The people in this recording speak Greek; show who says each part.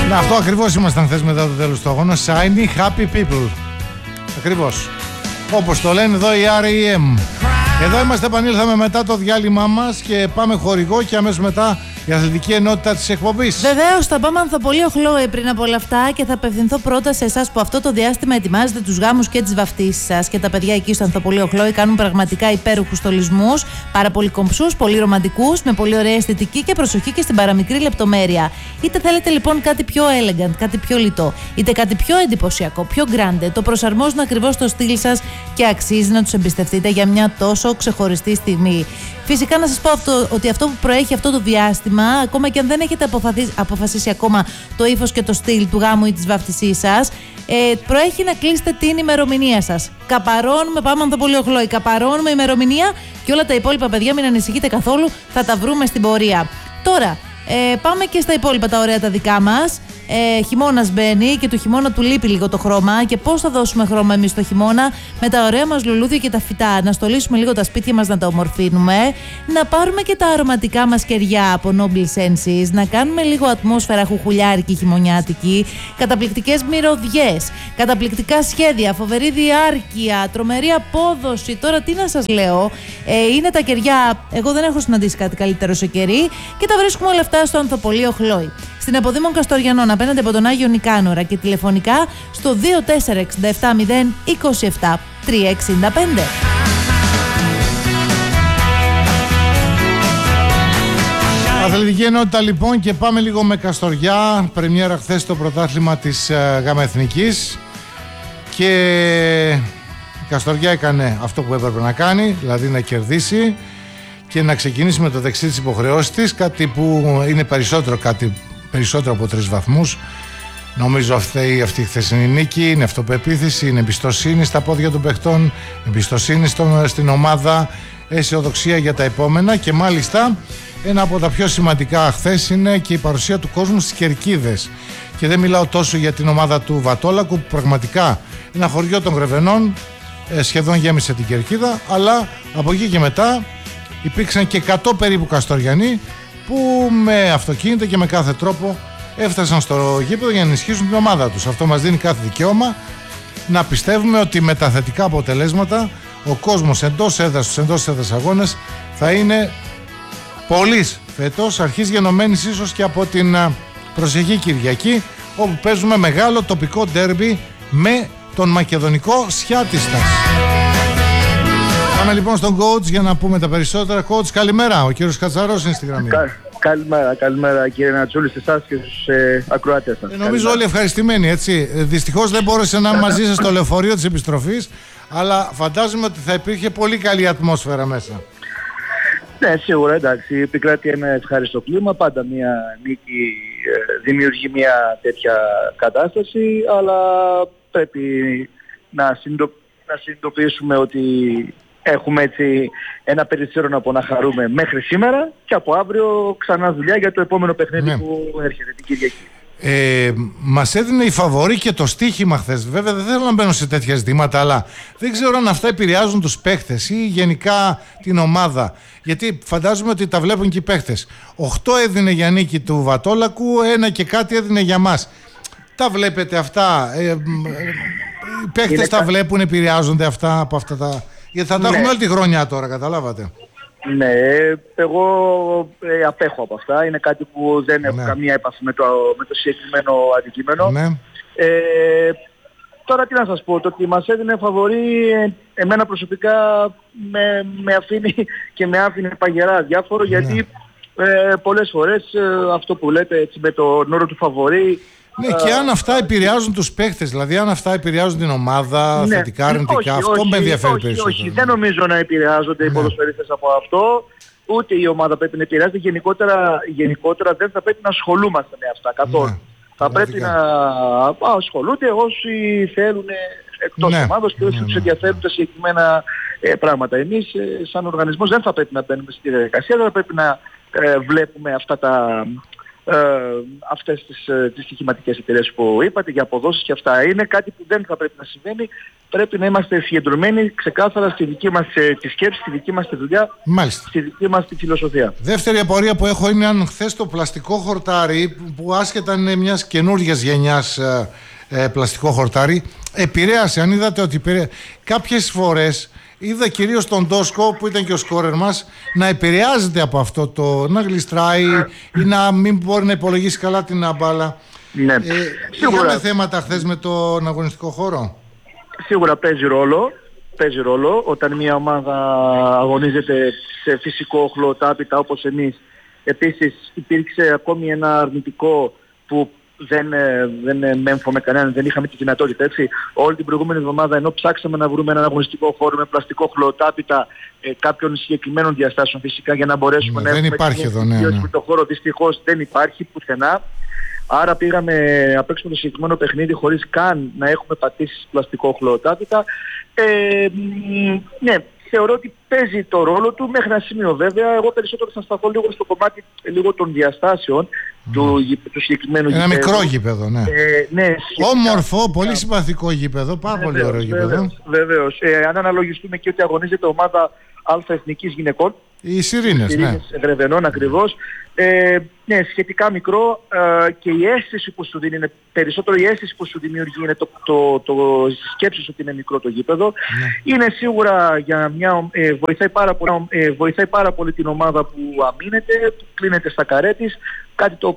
Speaker 1: Αυτό ακριβώς ήμασταν χθες μετά το τέλος του αγώνα. Shiny Happy People. Ακριβώς. Όπως το λένε εδώ οι R.E.M. Εδώ είμαστε, επανήλθαμε μετά το διάλειμμα μας και πάμε χορηγό και αμέσως μετά η αθλητική ενότητα της εκπομπής.
Speaker 2: Βεβαίως, θα πάμε Ανθοπολείο Χλόε πριν από όλα αυτά και θα απευθυνθώ πρώτα σε εσάς που αυτό το διάστημα ετοιμάζετε τους γάμους και τις βαφτίσεις σας. Και τα παιδιά εκεί στο Ανθοπολείο Χλόε κάνουν πραγματικά υπέροχους στολισμούς, πάρα πολύ κομψούς, πολύ ρομαντικούς, με πολύ ωραία αισθητική και προσοχή και στην παραμικρή λεπτομέρεια. Είτε θέλετε λοιπόν κάτι πιο elegant, κάτι πιο λιτό, είτε κάτι πιο εντυπωσιακό, πιο grande, το προσαρμόζουν ακριβώς στο στυλ σας και αξίζει να τους εμπιστευτείτε για μια τόσο ξεχωριστή στιγμή. Φυσικά να σας πω ότι αυτό που προέχει αυτό το διάστημα, ακόμα και αν δεν έχετε αποφασίσει ακόμα το ύφος και το στυλ του γάμου ή της βαφτισής σας, προέχει να κλείσετε την ημερομηνία σας. Καπαρώνουμε, πάμε Ανθοπολείο Χλόε, καπαρώνουμε ημερομηνία και όλα τα υπόλοιπα, παιδιά, μην ανησυχείτε καθόλου, θα τα βρούμε στην πορεία. Τώρα, πάμε και στα υπόλοιπα τα ωραία τα δικά μας. Χειμώνας μπαίνει και του χειμώνα του λείπει λίγο το χρώμα. Και πώς θα δώσουμε χρώμα εμείς το χειμώνα? Με τα ωραία μας λουλούδια και τα φυτά. Να στολίσουμε λίγο τα σπίτια μας, να τα ομορφύνουμε. Να πάρουμε και τα αρωματικά μας κεριά από Noble Senses. Να κάνουμε λίγο ατμόσφαιρα χουχουλιάρικη, χειμωνιάτικη. Καταπληκτικές μυρωδιές. Καταπληκτικά σχέδια. Φοβερή διάρκεια. Τρομερή απόδοση. Τώρα τι να σας λέω. Είναι τα κεριά. Εγώ δεν έχω συναντήσει κάτι καλύτερο σε κερί. Και τα βρίσκουμε όλα αυτά στο Ανθοπολείο Χλόε. Στην Αποδήμων Καστοριανών, απέναντι από τον Άγιο Νικάνορα, και τηλεφωνικά στο 2467 027 365.
Speaker 1: Αθλητική ενότητα λοιπόν, και πάμε λίγο με Καστοριά. Πρεμιέρα χθες στο πρωτάθλημα της ΓΑΜΑ Εθνικής και η Καστοριά έκανε αυτό που έπρεπε να κάνει, δηλαδή να κερδίσει και να ξεκινήσει με το δεξί της υποχρεώσεις της, κάτι που είναι περισσότερο από 3 βαθμούς. Νομίζω αυτή η χθεσινή νίκη είναι αυτοπεποίθηση, είναι εμπιστοσύνη στα πόδια των παιχτών, εμπιστοσύνη στην ομάδα, αισιοδοξία για τα επόμενα. Και μάλιστα ένα από τα πιο σημαντικά χθες είναι και η παρουσία του κόσμου στις κερκίδες. Και δεν μιλάω τόσο για την ομάδα του Βατόλακου, που πραγματικά ένα χωριό των Γρεβενών σχεδόν γέμισε την κερκίδα, αλλά από εκεί και μετά υπήρξαν και 100 περίπου Καστοριανοί που με αυτοκίνητα και με κάθε τρόπο έφτασαν στο γήπεδο για να ενισχύσουν την ομάδα τους. Αυτό μας δίνει κάθε δικαίωμα να πιστεύουμε ότι με τα θετικά αποτελέσματα ο κόσμος εντός έδρας, στους εντός έδρας αγώνες θα είναι πολλής φέτος, αρχής γενομένης ίσως και από την προσεχή Κυριακή, όπου παίζουμε μεγάλο τοπικό ντέρμπι με τον μακεδονικό Σιάτιστας. Πάμε λοιπόν στον coach για να πούμε τα περισσότερα. Coach, καλημέρα. Ο κύριος Κατσαρός είναι στη γραμμή.
Speaker 3: Καλημέρα κύριε Νατσούλη, σε εσάς και στους ακροατές σας.
Speaker 1: Νομίζω όλοι ευχαριστημένοι, έτσι. Δυστυχώς δεν μπόρεσε να είναι μαζί σας στο λεωφορείο της επιστροφής, αλλά φαντάζομαι ότι θα υπήρχε πολύ καλή ατμόσφαιρα μέσα.
Speaker 3: Ναι, σίγουρα, εντάξει, επικράτει ένα ευχάριστο κλίμα. Πάντα μια νίκη δημιουργεί μια τέτοια κατάσταση, αλλά πρέπει να συνειδητοποιήσουμε ότι έχουμε έτσι ένα περιθώριο να χαρούμε μέχρι σήμερα και από αύριο ξανά δουλειά για το επόμενο παιχνίδι που έρχεται την Κυριακή.
Speaker 1: Μας έδινε η φαβορή και το στοίχημα χθες. Βέβαια δεν θέλω να μπαίνω σε τέτοια ζητήματα, αλλά δεν ξέρω αν αυτά επηρεάζουν τους παίχτες ή γενικά την ομάδα. Γιατί φαντάζομαι ότι τα βλέπουν και οι παίχτες. 8 έδινε για νίκη του Βατόλακου, 1 και κάτι έδινε για μας. Τα βλέπετε αυτά? Οι παίχτες τα βλέπουν, επηρεάζονται αυτά από αυτά τα... Γιατί θα τα έχουμε όλη τη χρονιά τώρα, καταλάβατε.
Speaker 3: Ναι, εγώ απέχω από αυτά. Είναι κάτι που δεν έχω καμία επαφή με το συγκεκριμένο αντικείμενο.
Speaker 1: Ναι.
Speaker 3: Τώρα τι να σας πω, το ότι μας έδινε φαβορί εμένα προσωπικά με αφήνει και με άφηνε παγερά διάφορο, γιατί πολλές φορές αυτό που λέτε έτσι με τον όρο του φαβορί.
Speaker 1: Ναι, και αν αυτά επηρεάζουν τους παίχτες, δηλαδή αν αυτά επηρεάζουν την ομάδα, θετικά, αρνητικά, αυτό με ενδιαφέρει περισσότερο.
Speaker 3: Όχι, δεν νομίζω να επηρεάζονται οι ποδοσφαιριστές από αυτό, ούτε η ομάδα πρέπει να επηρεάζεται. Γενικότερα δεν θα πρέπει να ασχολούμαστε με αυτά καθόλου. Θα πρέπει να ασχολούνται όσοι θέλουν εκτός ομάδας και όσοι τους ενδιαφέρουν τα συγκεκριμένα πράγματα. Εμείς σαν οργανισμός δεν θα πρέπει να μπαίνουμε στη διαδικασία, δεν θα πρέπει να βλέπουμε αυτά αυτές τις στοιχηματικές εταιρείες που είπατε, για αποδόσεις και αυτά. Είναι κάτι που δεν θα πρέπει να συμβαίνει. Πρέπει να είμαστε συγκεντρωμένοι ξεκάθαρα στη δική μας τη σκέψη, στη δική μας τη δουλειά,
Speaker 1: Μάλιστα.
Speaker 3: στη δική μας τη φιλοσοφία.
Speaker 1: Δεύτερη απορία που έχω είναι αν χθες το πλαστικό χορτάρι, που άσχετα είναι μιας καινούργιας γενιάς πλαστικό χορτάρι, επηρέασε, αν είδατε ότι κάποιες φορές είδα κυρίως τον Τόσκο, που ήταν και ο σκόρερ μας, να επηρεάζεται από αυτό, να γλιστράει ή να μην μπορεί να υπολογίσει καλά την μπάλα.
Speaker 3: Ναι.
Speaker 1: Είχαμε θέματα χθες με τον αγωνιστικό χώρο.
Speaker 3: Σίγουρα παίζει ρόλο όταν μια ομάδα αγωνίζεται σε φυσικό οχλό τάπητα όπως εμείς. Επίσης υπήρξε ακόμη ένα αρνητικό που δεν μέμφωμε κανέναν, δεν είχαμε τη δυνατότητα, έτσι. Όλη την προηγούμενη εβδομάδα, ενώ ψάξαμε να βρούμε έναν αγωνιστικό χώρο με πλαστικό χλωτάπητα κάποιων συγκεκριμένων διαστάσεων φυσικά, για να μπορέσουμε να έχουμε το χώρο, δυστυχώς δεν υπάρχει πουθενά. Άρα πήγαμε να παίξουμε το συγκεκριμένο παιχνίδι χωρίς καν να έχουμε πατήσει πλαστικό χλωτάπητα. Ναι, θεωρώ ότι παίζει το ρόλο του μέχρι ένα σημείο. Βέβαια, εγώ περισσότερο θα σταθώ λίγο στο κομμάτι των διαστάσεων του συγκεκριμένου γήπεδου.
Speaker 1: Ένα μικρό γήπεδο, ναι.
Speaker 3: Ναι,
Speaker 1: όμορφο, πολύ συμπαθικό γήπεδο, πάρα πολύ ωραίο γήπεδο.
Speaker 3: Βεβαίως. Αν αναλογιστούμε και ότι αγωνίζεται ομάδα αλφα-εθνικής γυναικών.
Speaker 1: Οι Σιρήνες, ναι.
Speaker 3: Γρεβενών ακριβώς. Ναι, σχετικά μικρό, και η αίσθηση που σου δίνει είναι περισσότερο, η αίσθηση που σου δημιουργεί είναι το σκέψη ότι είναι μικρό το γήπεδο. Ναι. Είναι σίγουρα για βοηθάει πάρα πολύ την ομάδα που αμήνεται, που κλείνεται στα καρέ της, κάτι το